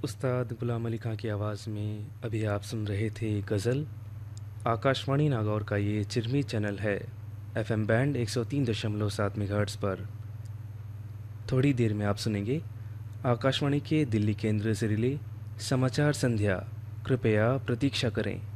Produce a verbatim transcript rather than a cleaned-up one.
उस्ताद गुलाम अली खां की आवाज़ में अभी आप सुन रहे थे गज़ल। आकाशवाणी नागौर का ये चिरमी चैनल है, एफएम बैंड एक सौ तीन दशमलव सात मेगाहर्ट्ज़ पर। थोड़ी देर में आप सुनेंगे आकाशवाणी के दिल्ली केंद्र से रिले समाचार संध्या। कृपया प्रतीक्षा करें।